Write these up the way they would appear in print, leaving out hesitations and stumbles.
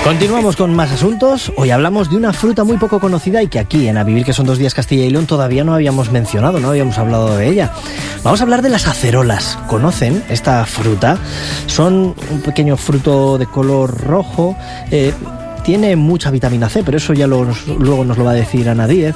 Continuamos con más asuntos. Hoy hablamos de una fruta muy poco conocida y que aquí en A Vivir que son 2 días Castilla y León todavía no habíamos mencionado, no habíamos hablado de ella. Vamos a hablar de las acerolas. ¿Conocen esta fruta? Son un pequeño fruto de color rojo. Tiene mucha vitamina C, pero eso ya luego nos lo va a decir Ana Díez.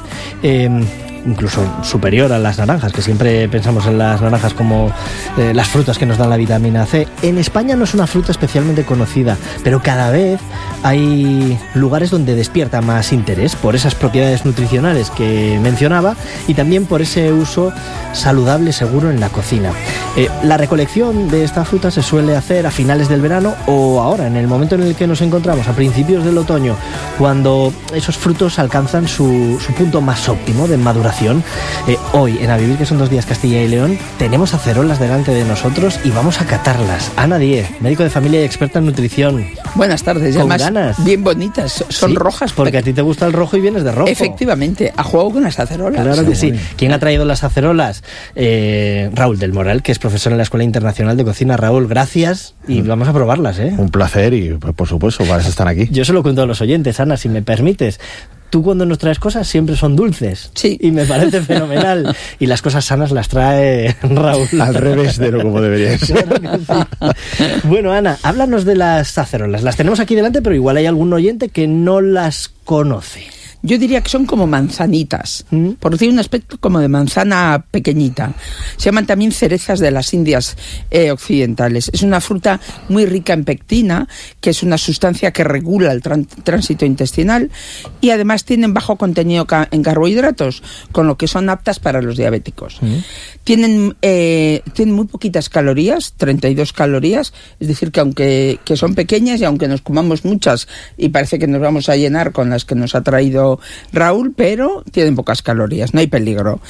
Incluso superior a las naranjas, que siempre pensamos en las naranjas como las frutas que nos dan la vitamina C. En España no es una fruta especialmente conocida, pero cada vez hay lugares donde despierta más interés por esas propiedades nutricionales que mencionaba y también por ese uso saludable seguro en la cocina. La recolección de esta fruta se suele hacer a finales del verano o ahora, en el momento en el que nos encontramos, a principios del otoño, cuando esos frutos alcanzan su punto más óptimo de maduración. Hoy en A Vivir que son 2 días Castilla y León tenemos acerolas delante de nosotros y vamos a catarlas. Ana Díez, médico de familia y experta en nutrición. Buenas tardes. Con además, ganas. Bien bonitas, son ¿Sí? rojas. Porque a ti te gusta el rojo y vienes de rojo. Efectivamente, a juego con las acerolas. Claro que sí. ¿Quién ha traído las acerolas? Raúl del Moral, que es profesor en la Escuela Internacional de Cocina. Raúl, gracias y vamos a probarlas, ¿eh? Un placer y, pues, por supuesto, para eso están aquí. Yo se lo cuento a los oyentes, Ana, si me permites. Tú cuando nos traes cosas siempre son dulces. Sí. Y me parece fenomenal. Y las cosas sanas las trae Raúl. Al revés de lo como debería ser. Claro que sí. Bueno, Ana, háblanos de las acerolas. Las tenemos aquí delante, pero igual hay algún oyente que no las conoce. Yo diría que son como manzanitas, por decir un aspecto como de manzana pequeñita. Se llaman también cerezas de las Indias occidentales. Es una fruta muy rica en pectina, que es una sustancia que regula el tránsito intestinal, y además tienen bajo contenido en carbohidratos, con lo que son aptas para los diabéticos. Tienen muy poquitas calorías, 32 calorías, es decir, que aunque son pequeñas y aunque nos comamos muchas y parece que nos vamos a llenar con las que nos ha traído Raúl, pero tienen pocas calorías, no hay peligro.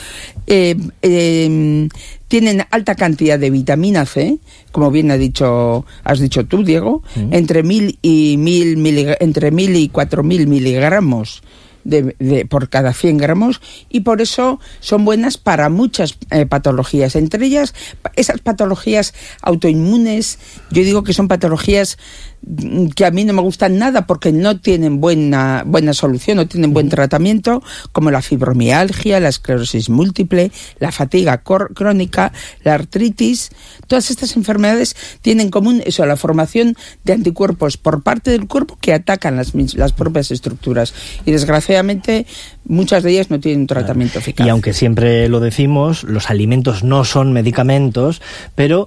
Tienen alta cantidad de vitamina C, como bien has dicho tú, Diego, entre 1.000 y 4.000 miligramos por cada 100 gramos, y por eso son buenas para muchas patologías, entre ellas esas patologías autoinmunes. Yo digo que son patologías que a mí no me gustan nada porque no tienen buena solución, no tienen buen tratamiento, como la fibromialgia, la esclerosis múltiple, la fatiga crónica, la artritis. Todas estas enfermedades tienen en común eso, la formación de anticuerpos por parte del cuerpo que atacan las propias estructuras, y desgraciadamente muchas de ellas no tienen un tratamiento eficaz. Y aunque siempre lo decimos, los alimentos no son medicamentos, pero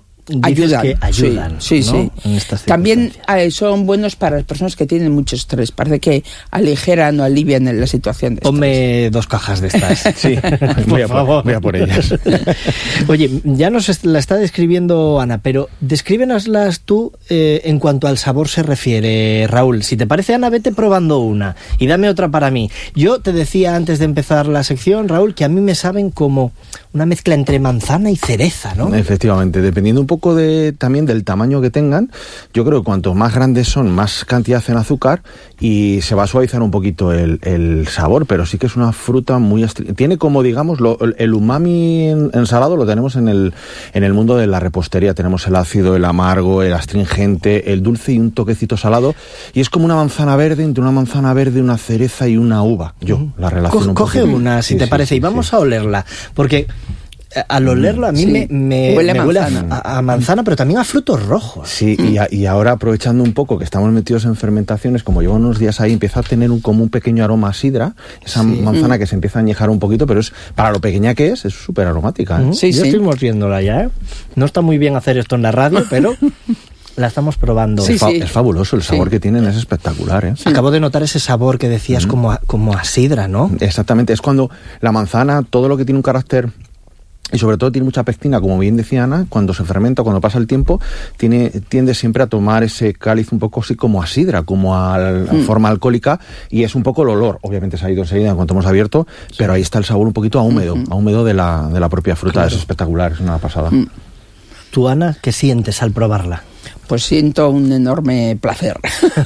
ayudan, sí, ¿no? Sí. También son buenos para las personas que tienen mucho estrés. Parece que aligeran o alivian la situación de estrés. Ponme 2 cajas de estas. Sí, voy a por ellas. Oye, ya nos la está describiendo Ana, pero descríbenoslas tú en cuanto al sabor se refiere, Raúl. Si te parece, Ana, vete probando una y dame otra para mí. Yo te decía antes de empezar la sección, Raúl, que a mí me saben como una mezcla entre manzana y cereza, ¿no? Efectivamente, dependiendo un poco también del tamaño que tengan. Yo creo que cuanto más grandes son, más cantidad en azúcar y se va a suavizar un poquito el sabor, pero sí que es una fruta muy tiene como, digamos, el umami en salado lo tenemos en el mundo de la repostería. Tenemos el ácido, el amargo, el astringente, el dulce y un toquecito salado, y es como una manzana verde, entre una manzana verde, una cereza y una uva. La relación coge una, si te parece, y vamos a olerla, porque al olerlo a mí me huele a manzana, pero también a frutos rojos. Sí, y ahora aprovechando un poco que estamos metidos en fermentaciones, como llevo unos días ahí, empieza a tener como un pequeño aroma a sidra, esa manzana que se empieza a añejar un poquito, pero es para lo pequeña que es súper aromática. Yo estoy mordiéndola ya, No está muy bien hacer esto en la radio, pero la estamos probando. Es fabuloso, el sabor que tienen es espectacular, Acabo de notar ese sabor que decías como a sidra, ¿no? Exactamente, es cuando la manzana, todo lo que tiene un carácter y sobre todo tiene mucha pectina, como bien decía Ana, cuando se fermenta, cuando pasa el tiempo, tiende siempre a tomar ese cáliz un poco así como a sidra, como a forma alcohólica, y es un poco el olor. Obviamente se ha ido enseguida en cuanto hemos abierto, pero ahí está el sabor un poquito a húmedo de la propia fruta. Claro. Es espectacular, es una pasada. ¿Tú, Ana, qué sientes al probarla? Pues siento un enorme placer.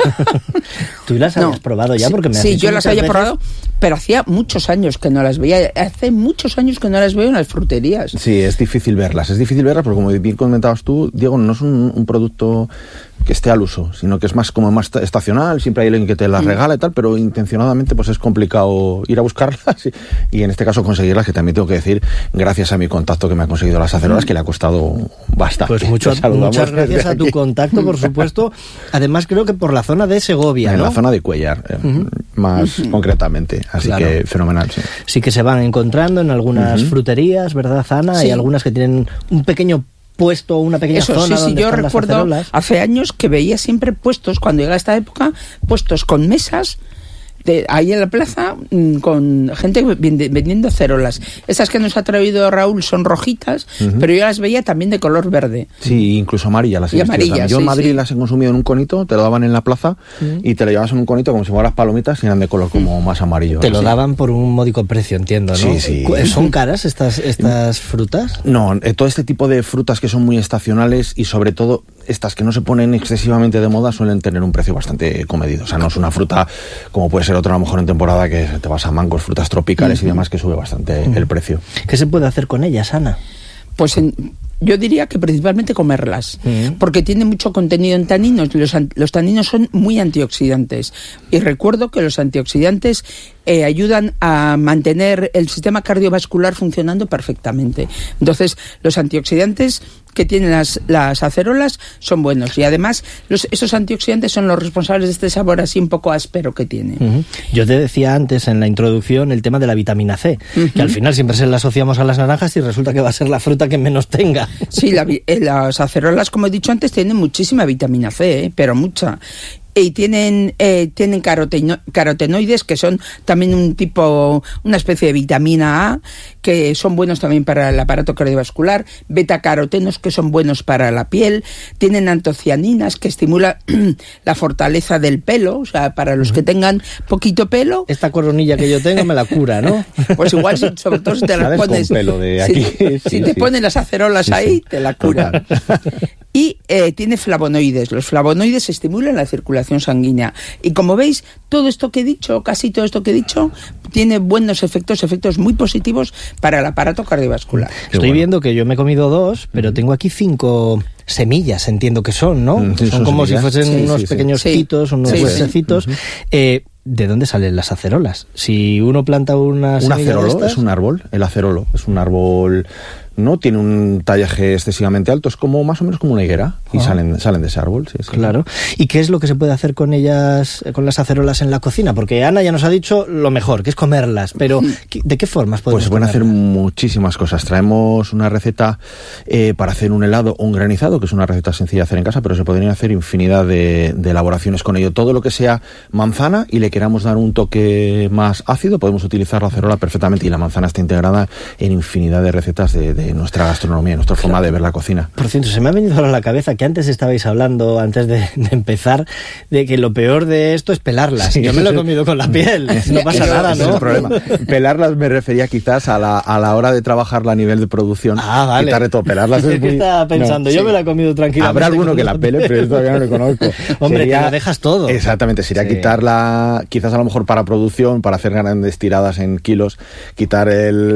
¿Tú las habías probado ya? Porque sí, yo las había probado, pero hacía muchos años que no las veía. Hace muchos años que no las veo en las fruterías. Sí, es difícil verlas porque como bien comentabas tú, Diego, no es un producto que esté al uso, sino que es más estacional, siempre hay alguien que te las regala y tal, pero intencionadamente pues es complicado ir a buscarlas y en este caso conseguirlas, que también tengo que decir, gracias a mi contacto que me ha conseguido las acerolas, que le ha costado bastante. Pues muchas gracias a tu contacto, por supuesto. Además creo que por la zona de Segovia, en ¿no? la zona de Cuéllar, más concretamente, así claro. Que fenomenal. Sí. Sí que se van encontrando en algunas fruterías, ¿verdad, Ana? Sí. Hay algunas que tienen un pequeño puesto, una pequeña zona sí, donde yo recuerdo hace años que veía siempre puestos, cuando llega esta época, puestos con mesas ahí en la plaza con gente vendiendo acerolas. Esas que nos ha traído Raúl son rojitas, pero yo las veía también de color verde. Sí, incluso amarillas las he visto. Yo en Madrid las he consumido en un conito, te lo daban en la plaza y te lo llevabas en un conito como si fueran las palomitas y eran de color como más amarillo. Te lo daban por un módico precio, entiendo, ¿no? Sí. ¿Son caras estas frutas? No, todo este tipo de frutas que son muy estacionales y sobre todo estas que no se ponen excesivamente de moda suelen tener un precio bastante comedido. O sea, no es una fruta como puede ser otra a lo mejor en temporada que te vas a mangos, frutas tropicales y demás, que sube bastante el precio. ¿Qué se puede hacer con ellas, Ana? Pues yo diría que principalmente comerlas, porque tiene mucho contenido en taninos. Los taninos son muy antioxidantes. Y recuerdo que los antioxidantes ayudan a mantener el sistema cardiovascular funcionando perfectamente. Entonces, los antioxidantes que tienen las acerolas son buenos. Y además, esos antioxidantes son los responsables de este sabor así un poco áspero que tiene. Yo te decía antes en la introducción el tema de la vitamina C, que al final siempre se la asociamos a las naranjas y resulta que va a ser la fruta que menos tenga. Sí, las acerolas, como he dicho antes, tienen muchísima vitamina C, pero mucha. Y tienen carotenoides, que son también una especie de vitamina A, que son buenos también para el aparato cardiovascular, betacarotenos, que son buenos para la piel, tienen antocianinas, que estimulan la fortaleza del pelo, o sea, para los que tengan poquito pelo. Esta coronilla que yo tengo me la cura, ¿no? Pues igual, sobre todo si te las pones... Con pelo de aquí. Si te pones las acerolas ahí, te la cura. Y tiene flavonoides. Los flavonoides estimulan la circulación sanguínea. Y como veis, todo esto que he dicho, casi todo esto que he dicho, tiene buenos efectos muy positivos para el aparato cardiovascular. Estoy viendo que yo me he comido 2, pero tengo aquí 5 semillas, entiendo que son, ¿no? Sí, son como semillas. Si fuesen unos pequeños titos, unos huesecitos. ¿De dónde salen las acerolas? Si uno planta una semilla acerola de estas... es un árbol, el acerolo es un árbol... No tiene un tallaje excesivamente alto, es como más o menos como una higuera y salen de ese árbol. Sí. Claro. ¿Y qué es lo que se puede hacer con ellas, con las acerolas en la cocina? Porque Ana ya nos ha dicho lo mejor, que es comerlas, pero ¿de qué formas podemos Pues se pueden comerlas? hacer muchísimas cosas. Traemos una receta para hacer un helado o un granizado, que es una receta sencilla de hacer en casa, pero se podrían hacer infinidad de elaboraciones con ello. Todo lo que sea manzana y le queramos dar un toque más ácido, podemos utilizar la acerola perfectamente, y la manzana está integrada en infinidad de recetas de nuestra gastronomía, nuestra forma de ver la cocina. Por cierto, se me ha venido ahora a la cabeza que antes estabais hablando, antes de empezar, de que lo peor de esto es pelarlas. Yo me lo he comido con la piel, no pasa nada, ¿no? Es el problema. Pelarlas me refería quizás a la hora de trabajarla a nivel de producción. Vale. Quitarle todo, pelarlas es ¿Qué estaba pensando? Yo me la he comido tranquilamente. Habrá alguno que la pele, pero yo todavía no lo conozco. Hombre, te lo dejas todo. Exactamente, sería quitarla, quizás a lo mejor para producción, para hacer grandes tiradas en kilos, quitar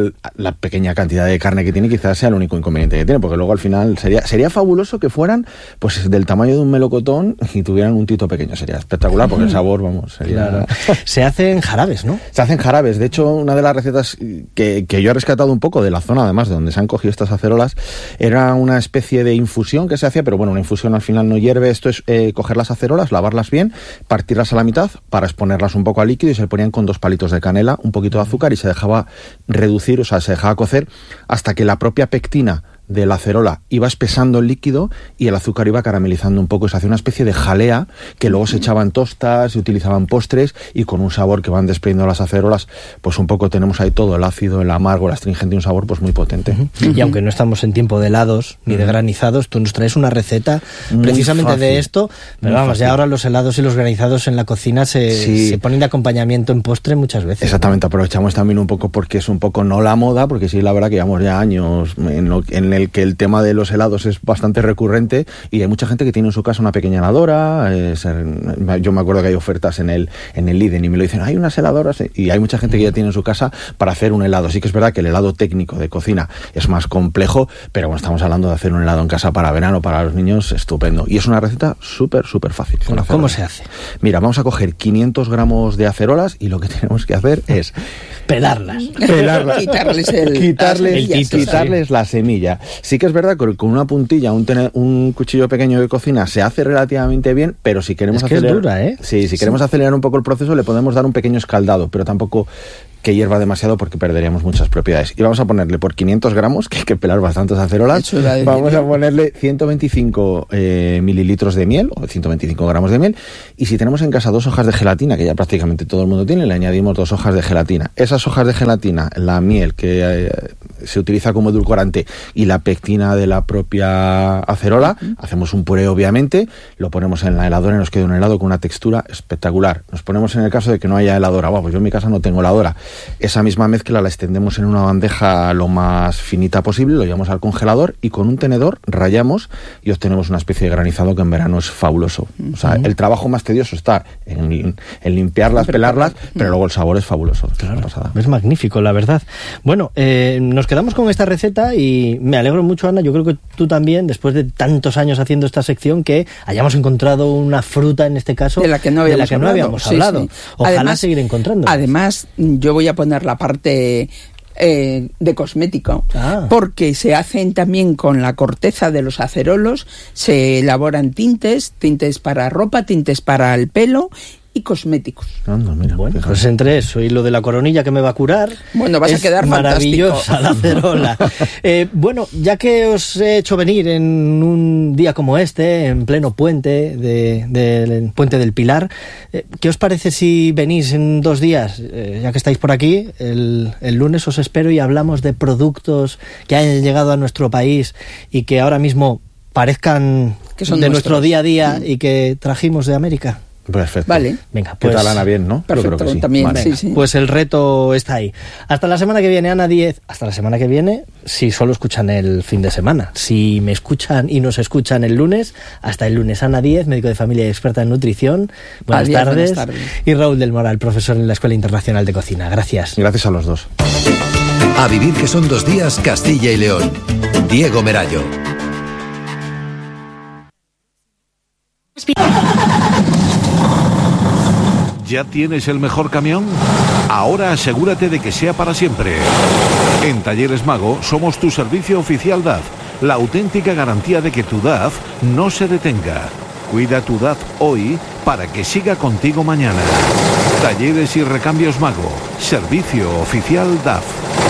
la pequeña cantidad de carne que tiene, quizás sea el único inconveniente que tiene, porque luego al final sería fabuloso que fueran pues del tamaño de un melocotón y tuvieran un tito pequeño. Sería espectacular, porque el sabor, sería... Claro. Se hacen jarabes, ¿no? Se hacen jarabes. De hecho, una de las recetas que yo he rescatado un poco de la zona, además, de donde se han cogido estas acerolas, era una especie de infusión que se hacía, pero bueno, una infusión al final no hierve. Esto es coger las acerolas, lavarlas bien, partirlas a la mitad para exponerlas un poco al líquido, y se ponían con 2 palitos de canela, un poquito de azúcar, y se dejaba reducir, o sea, se dejaba cocer hasta que la propia pectina de la acerola iba espesando el líquido y el azúcar iba caramelizando un poco. Se hacía una especie de jalea que luego se echaba en tostas, se utilizaban postres, y con un sabor que van desprendiendo las acerolas, pues un poco tenemos ahí todo, el ácido, el amargo, el astringente, y un sabor pues muy potente. Y aunque no estamos en tiempo de helados ni de granizados, tú nos traes una receta muy precisamente fácil, de esto, pero vamos, fácil. Ya ahora los helados y los granizados en la cocina se ponen de acompañamiento en postre muchas veces. Exactamente, aprovechamos también un poco porque es un poco no la moda, porque sí, la verdad que llevamos ya años en en el que el tema de los helados es bastante recurrente y hay mucha gente que tiene en su casa una pequeña heladora. Yo me acuerdo que hay ofertas en el Lidl y me lo dicen, hay unas heladoras, y hay mucha gente que ya tiene en su casa para hacer un helado. Sí que es verdad que el helado técnico de cocina es más complejo, pero bueno, estamos hablando de hacer un helado en casa para verano, para los niños, estupendo. Y es una receta súper fácil. Bueno, ¿cómo se hace? Mira, vamos a coger 500 gramos de acerolas y lo que tenemos que hacer es pelarlas. Quitarles la semilla. Sí que es verdad que con una puntilla, un cuchillo pequeño de cocina se hace relativamente bien, pero si queremos acelerar, es dura, ¿eh? Sí, si queremos acelerar un poco el proceso le podemos dar un pequeño escaldado, pero tampoco que hierva demasiado porque perderíamos muchas propiedades. Y vamos a ponerle por 500 gramos, que hay que pelar bastantes acerolas, vamos a ponerle 125 mililitros de miel, o 125 gramos de miel, y si tenemos en casa 2 hojas de gelatina, que ya prácticamente todo el mundo tiene, le añadimos 2 hojas de gelatina. Esas hojas de gelatina, la miel que se utiliza como edulcorante y la pectina de la propia acerola, hacemos un puré obviamente, lo ponemos en la heladora y nos queda un helado con una textura espectacular. Nos ponemos en el caso de que no haya heladora. Pues yo en mi casa no tengo heladora. Esa misma mezcla la extendemos en una bandeja lo más finita posible, lo llevamos al congelador y con un tenedor rallamos y obtenemos una especie de granizado que en verano es fabuloso. O sea, el trabajo más tedioso está en limpiarlas, pelarlas, pero luego el sabor es fabuloso. Claro, es magnífico, la verdad. Bueno, nos quedamos con esta receta y me alegro mucho, Ana, yo creo que tú también, después de tantos años haciendo esta sección, que hayamos encontrado una fruta, en este caso, de la que no habíamos hablado. Sí. Ojalá además, seguir encontrando. Además, yo voy a poner la parte de cosmético, porque se hacen también con la corteza de los acerolos, se elaboran tintes para ropa, tintes para el pelo y cosméticos. Mira, bueno, pues entre eso y lo de la coronilla que me va a curar, bueno, vas a quedar maravillosa la acerola. Bueno, ya que os he hecho venir en un día como este, en pleno puente del Puente del Pilar, ¿qué os parece si venís en 2 días, ya que estáis por aquí, el lunes os espero y hablamos de productos que hayan llegado a nuestro país y que ahora mismo parezcan que son de nuestro día a día y que trajimos de América? Perfecto. Vale. Venga, pues. ¿Qué tal, Ana? Bien, ¿no? Perfecto, yo creo que sí. También. Vale. Sí. Pues el reto está ahí. Hasta la semana que viene, Ana Díez. Hasta la semana que viene, si solo escuchan el fin de semana. Si me escuchan y nos escuchan el lunes, hasta el lunes. Ana Díez, médico de familia y experta en nutrición. Buenas tardes. Y Raúl del Moral, profesor en la Escuela Internacional de Cocina. Gracias. Gracias a los dos. A vivir que son 2 días, Castilla y León. Diego Merayo. ¿Ya tienes el mejor camión? Ahora asegúrate de que sea para siempre. En Talleres Mago somos tu servicio oficial DAF, la auténtica garantía de que tu DAF no se detenga. Cuida tu DAF hoy para que siga contigo mañana. Talleres y Recambios Mago, servicio oficial DAF.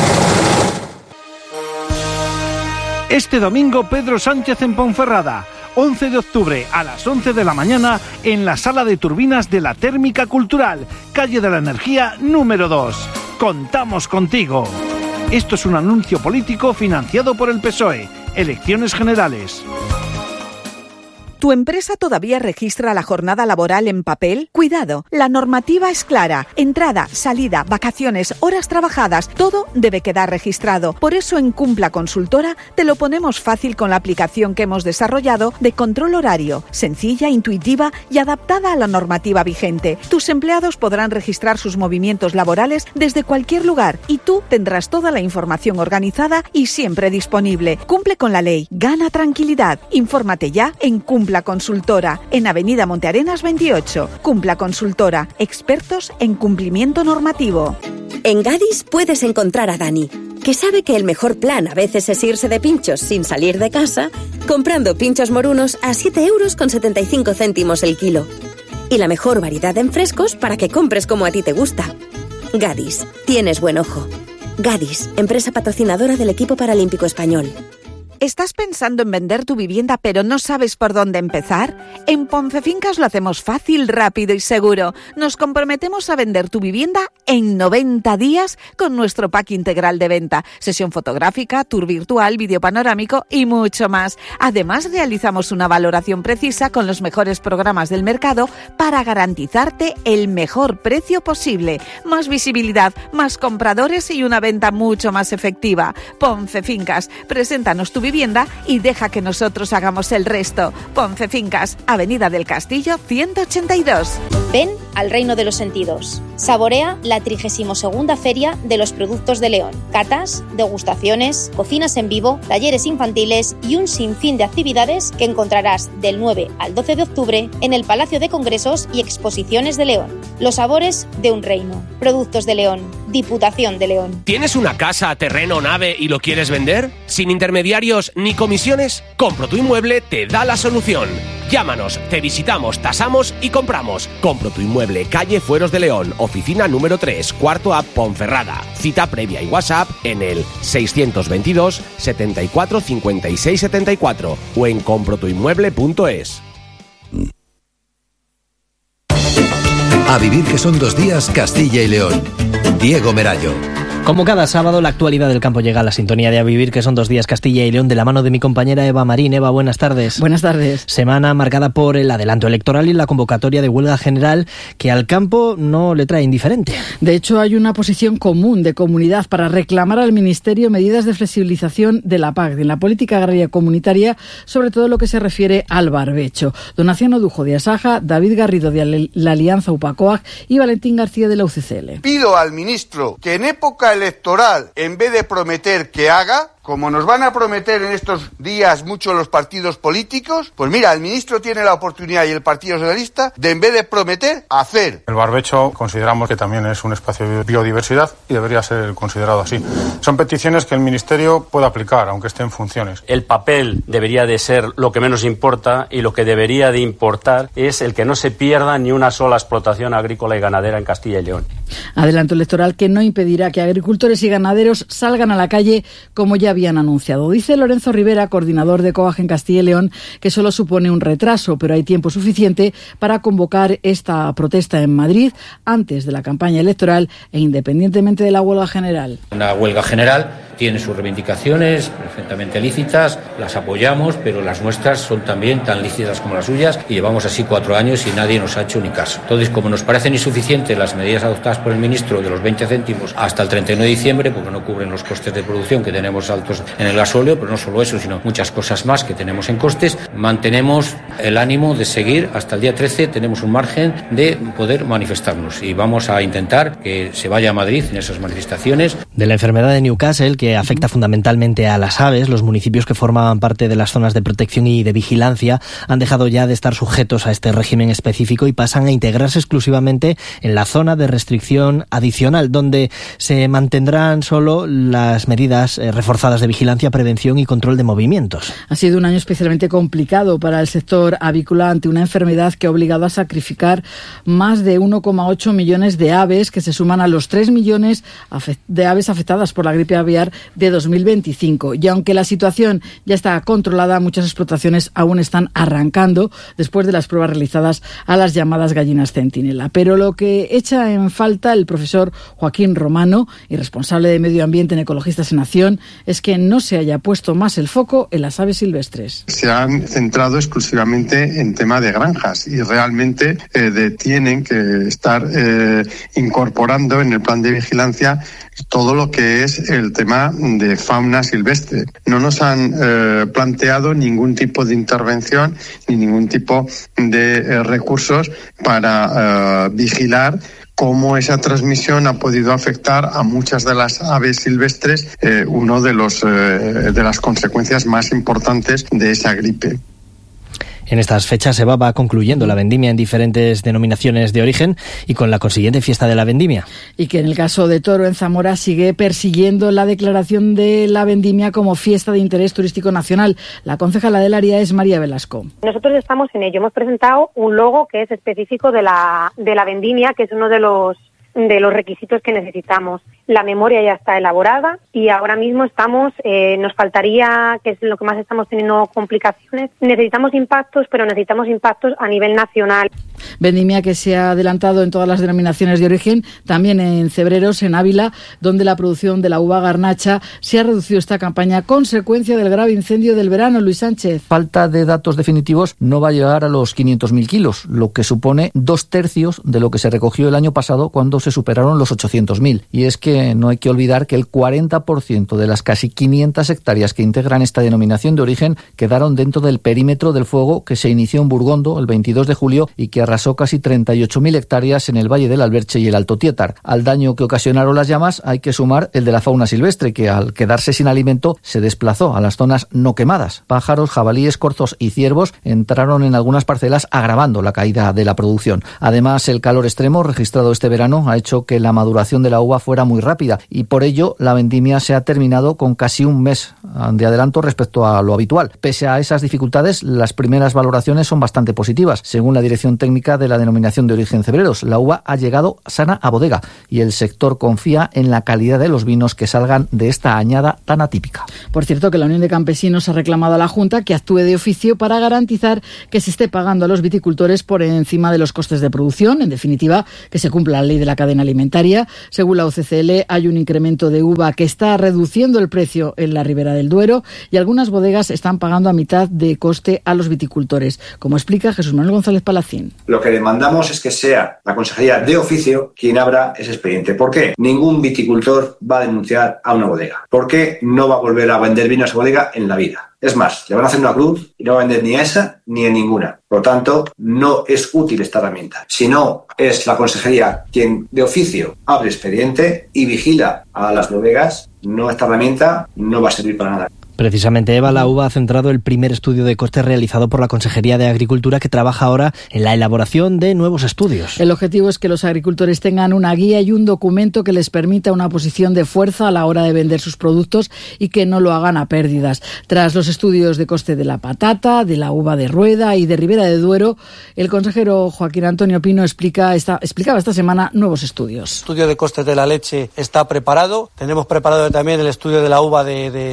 Este domingo, Pedro Sánchez en Ponferrada. 11 de octubre a las 11 de la mañana en la Sala de Turbinas de la Térmica Cultural, Calle de la Energía número 2. Contamos contigo. Esto es un anuncio político financiado por el PSOE. Elecciones generales. ¿Tu empresa todavía registra la jornada laboral en papel? Cuidado, la normativa es clara. Entrada, salida, vacaciones, horas trabajadas, todo debe quedar registrado. Por eso en Cumpla Consultora te lo ponemos fácil con la aplicación que hemos desarrollado de control horario. Sencilla, intuitiva y adaptada a la normativa vigente. Tus empleados podrán registrar sus movimientos laborales desde cualquier lugar y tú tendrás toda la información organizada y siempre disponible. Cumple con la ley, gana tranquilidad. Infórmate ya en Cumpla Consultora, en Avenida Montearenas 28. Cumpla Consultora, expertos en cumplimiento normativo. En Gadis puedes encontrar a Dani, que sabe que el mejor plan a veces es irse de pinchos sin salir de casa, comprando pinchos morunos a 7,75 € el kilo. Y la mejor variedad en frescos para que compres como a ti te gusta. Gadis, tienes buen ojo. Gadis, empresa patrocinadora del equipo paralímpico español. ¿Estás pensando en vender tu vivienda pero no sabes por dónde empezar? En Poncefincas lo hacemos fácil, rápido y seguro. Nos comprometemos a vender tu vivienda en 90 días con nuestro pack integral de venta. Sesión fotográfica, tour virtual, vídeo panorámico y mucho más. Además, realizamos una valoración precisa con los mejores programas del mercado para garantizarte el mejor precio posible. Más visibilidad, más compradores y una venta mucho más efectiva. Poncefincas, preséntanos tu vivienda vivienda y deja que nosotros hagamos el resto. Ponce Fincas, Avenida del Castillo 182. Ven al reino de los sentidos. Saborea la 32ª Feria de los Productos de León. Catas, degustaciones, cocinas en vivo, talleres infantiles y un sinfín de actividades que encontrarás del 9 al 12 de octubre en el Palacio de Congresos y Exposiciones de León. Los sabores de un reino. Productos de León. Diputación de León. ¿Tienes una casa, terreno, nave y lo quieres vender? ¿Sin intermediarios ni comisiones? Compro tu Inmueble te da la solución. Llámanos, te visitamos, tasamos y compramos. Compro tu Inmueble, calle Fueros de León, oficina número 3, cuarto A, Ponferrada. Cita previa y WhatsApp en el 622 74 56 74 o en comprotuinmueble.es. A vivir que son 2 días, Castilla y León. Diego Merayo. Como cada sábado, la actualidad del campo llega a la sintonía de A Vivir, que son 2 días, Castilla y León, de la mano de mi compañera Eva Marín. Eva, buenas tardes. Buenas tardes. Semana marcada por el adelanto electoral y la convocatoria de huelga general, que al campo no le trae indiferente. De hecho, hay una posición común de comunidad para reclamar al Ministerio medidas de flexibilización de la PAC, de la política agraria comunitaria, sobre todo lo que se refiere al barbecho. Donaciano Dujo de Asaja, David Garrido de la Alianza UPACOAG y Valentín García de la UCCL. Pido al ministro que en época electoral, en vez de prometer que haga, como nos van a prometer en estos días mucho los partidos políticos, pues mira, el ministro tiene la oportunidad y el Partido Socialista de, en vez de prometer, hacer. El barbecho consideramos que también es un espacio de biodiversidad y debería ser considerado así. Son peticiones que el Ministerio puede aplicar, aunque esté en funciones. El papel debería de ser lo que menos importa y lo que debería de importar es el que no se pierda ni una sola explotación agrícola y ganadera en Castilla y León. Adelanto electoral que no impedirá que agricultores y ganaderos salgan a la calle como ya habían anunciado. Dice Lorenzo Rivera, coordinador de COAG en Castilla y León, que solo supone un retraso, pero hay tiempo suficiente para convocar esta protesta en Madrid antes de la campaña electoral e independientemente de la huelga general. Una huelga general tiene sus reivindicaciones perfectamente lícitas, las apoyamos, pero las nuestras son también tan lícitas como las suyas y llevamos así 4 años y nadie nos ha hecho ni caso. Entonces, como nos parecen insuficientes las medidas adoptadas por el ministro de los 20 céntimos hasta el 31 de diciembre, porque no cubren los costes de producción que tenemos altos en el gasóleo, pero no solo eso, sino muchas cosas más que tenemos en costes, mantenemos el ánimo de seguir hasta el día 13, tenemos un margen de poder manifestarnos y vamos a intentar que se vaya a Madrid en esas manifestaciones. De la enfermedad de Newcastle, que afecta fundamentalmente a las aves, los municipios que formaban parte de las zonas de protección y de vigilancia han dejado ya de estar sujetos a este régimen específico y pasan a integrarse exclusivamente en la zona de restricción adicional, donde se mantendrán solo las medidas reforzadas de vigilancia, prevención y control de movimientos. Ha sido un año especialmente complicado para el sector avícola ante una enfermedad que ha obligado a sacrificar más de 1,8 millones de aves, que se suman a los 3 millones de aves afectadas por la gripe aviar de 2025. Y aunque la situación ya está controlada, muchas explotaciones aún están arrancando después de las pruebas realizadas a las llamadas gallinas centinela. Pero lo que echa en falta el profesor Joaquín Romano, y responsable de Medio Ambiente en Ecologistas en Acción, es que no se haya puesto más el foco en las aves silvestres. Se han centrado exclusivamente en tema de granjas y realmente tienen que estar incorporando en el plan de vigilancia todo lo que es el tema de fauna silvestre. No nos han planteado ningún tipo de intervención ni ningún tipo de recursos para vigilar cómo esa transmisión ha podido afectar a muchas de las aves silvestres, uno de las consecuencias más importantes de esa gripe. En estas fechas se va concluyendo la vendimia en diferentes denominaciones de origen y con la consiguiente fiesta de la vendimia. Y que en el caso de Toro, en Zamora, sigue persiguiendo la declaración de la vendimia como fiesta de interés turístico nacional. La concejala del área es María Velasco. Nosotros estamos en ello. Hemos presentado un logo que es específico de la vendimia, que es uno de los requisitos que necesitamos. La memoria ya está elaborada y ahora mismo nos faltaría, que es lo que más estamos teniendo complicaciones, necesitamos impactos, pero necesitamos impactos a nivel nacional. Vendimia que se ha adelantado en todas las denominaciones de origen, también en Cebreros, en Ávila, donde la producción de la uva garnacha se ha reducido esta campaña a consecuencia del grave incendio del verano. Luis Sánchez. Falta de datos definitivos, no va a llegar a los 500.000 kilos, lo que supone 2/3 de lo que se recogió el año pasado cuando se superaron los 800.000. Y es que no hay que olvidar que el 40% de las casi 500 hectáreas que integran esta denominación de origen quedaron dentro del perímetro del fuego que se inició en Burgondo el 22 de julio y que arrasó casi 38.000 hectáreas en el Valle del Alberche y el Alto Tietar. Al daño que ocasionaron las llamas hay que sumar el de la fauna silvestre, que al quedarse sin alimento se desplazó a las zonas no quemadas. Pájaros, jabalíes, corzos y ciervos entraron en algunas parcelas agravando la caída de la producción. Además, el calor extremo registrado este verano ha hecho que la maduración de la uva fuera muy rápida y por ello la vendimia se ha terminado con casi un mes de adelanto respecto a lo habitual. Pese a esas dificultades, las primeras valoraciones son bastante positivas. Según la dirección técnica de la denominación de origen Cebreros, la uva ha llegado sana a bodega y el sector confía en la calidad de los vinos que salgan de esta añada tan atípica. Por cierto, que la Unión de Campesinos ha reclamado a la Junta que actúe de oficio para garantizar que se esté pagando a los viticultores por encima de los costes de producción. En definitiva, que se cumpla la ley de la cadena alimentaria. Según la UCCL, hay un incremento de uva que está reduciendo el precio en la Ribera del Duero y algunas bodegas están pagando a mitad de coste a los viticultores, como explica Jesús Manuel González Palacín. Lo que demandamos es que sea la Consejería de oficio quien abra ese expediente. ¿Por qué? Ningún viticultor va a denunciar a una bodega. ¿Por qué no va a volver a vender vino a esa bodega en la vida? Es más, le van a hacer una cruz y no va a vender ni a esa ni a ninguna. Por lo tanto, no es útil esta herramienta. Si no, es la Consejería quien de oficio abre expediente y vigila a las bodegas, no, esta herramienta no va a servir para nada. Precisamente, Eva, la uva ha centrado el primer estudio de costes realizado por la Consejería de Agricultura, que trabaja ahora en la elaboración de nuevos estudios. El objetivo es que los agricultores tengan una guía y un documento que les permita una posición de fuerza a la hora de vender sus productos y que no lo hagan a pérdidas. Tras los estudios de coste de la patata, de la uva de rueda y de Ribera de Duero, el consejero Joaquín Antonio Pino explicaba esta semana nuevos estudios. El estudio de costes de la leche está preparado. Tenemos preparado también el estudio de la uva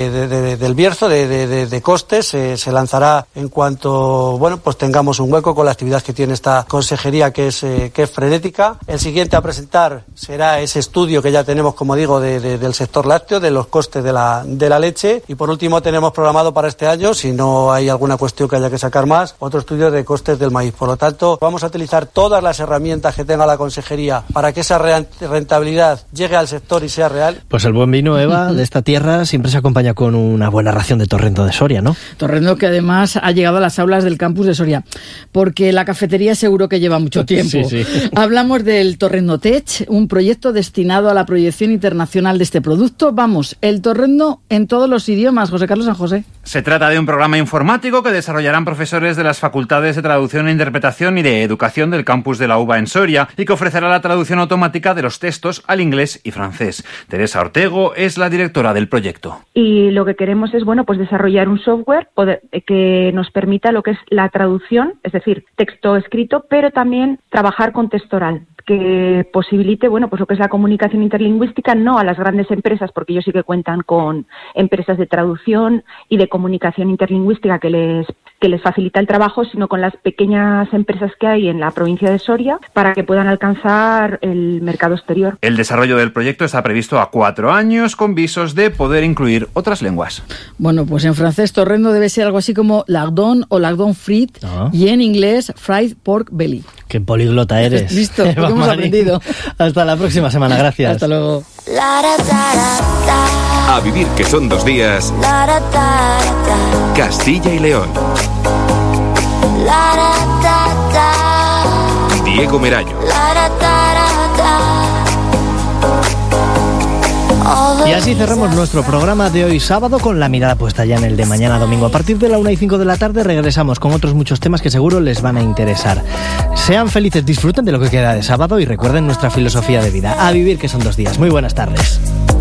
del Bierzo de costes. Se lanzará en cuanto pues tengamos un hueco con la actividad que tiene esta consejería, que es frenética. El siguiente a presentar será ese estudio que ya tenemos, como digo, del sector lácteo, de los costes de la leche. Y por último tenemos programado para este año, si no hay alguna cuestión que haya que sacar más, otro estudio de costes del maíz. Por lo tanto, vamos a utilizar todas las herramientas que tenga la consejería para que esa rentabilidad llegue al sector y sea real. Pues el buen vino, Eva, de esta tierra siempre se acompaña con una buena ración de torrendo de Soria, ¿no? Torrendo que además ha llegado a las aulas del campus de Soria, porque la cafetería seguro que lleva mucho tiempo. Sí. Hablamos del Torrendo Tech, un proyecto destinado a la proyección internacional de este producto. Vamos, el torrendo en todos los idiomas. José Carlos San José. Se trata de un programa informático que desarrollarán profesores de las facultades de traducción e interpretación y de educación del campus de la UBA en Soria y que ofrecerá la traducción automática de los textos al inglés y francés. Teresa Ortego es la directora del proyecto. Y lo que queremos es, desarrollar un software que nos permita lo que es la traducción, es decir, texto escrito, pero también trabajar con texto oral, que posibilite, lo que es la comunicación interlingüística, no a las grandes empresas, porque ellos sí que cuentan con empresas de traducción y de comunicación interlingüística que les facilita el trabajo, sino con las pequeñas empresas que hay en la provincia de Soria para que puedan alcanzar el mercado exterior. El desarrollo del proyecto está previsto a 4 años, con visos de poder incluir otras lenguas. Bueno, pues en francés torrendo debe ser algo así como lardon o lardon frit y en inglés fried pork belly. ¡Qué poliglota eres! Listo, lo hemos aprendido. Hasta la próxima semana, gracias. Hasta luego. A vivir que son 2 días. Castilla y León. Diego Merayo. Y así cerramos nuestro programa de hoy sábado, con la mirada puesta ya en el de mañana domingo. A partir de la 1:05 de la tarde regresamos con otros muchos temas que seguro les van a interesar. Sean felices, disfruten de lo que queda de sábado y recuerden nuestra filosofía de vida. A vivir que son 2 días. Muy buenas tardes.